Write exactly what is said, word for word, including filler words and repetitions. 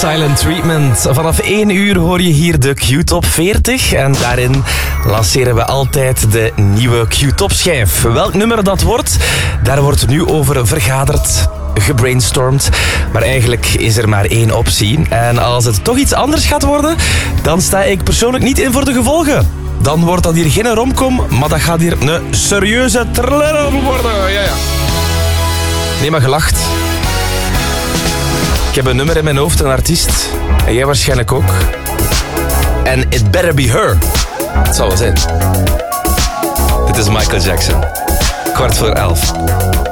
Silent Treatment. Vanaf één uur hoor je hier de Q-Top veertig. En daarin lanceren we altijd de nieuwe Q-Top schijf. Welk nummer dat wordt, daar wordt nu over vergaderd, gebrainstormd. Maar eigenlijk is er maar één optie. En als het toch iets anders gaat worden, dan sta ik persoonlijk niet in voor de gevolgen. Dan wordt dat hier geen romcom, maar dat gaat hier een serieuze thriller worden. Ja, ja. Nee, maar gelacht. Ik heb een nummer in mijn hoofd, een artiest. En jij waarschijnlijk ook. En it better be her. Het zal wel zijn. Dit is Michael Jackson. Kwart voor elf.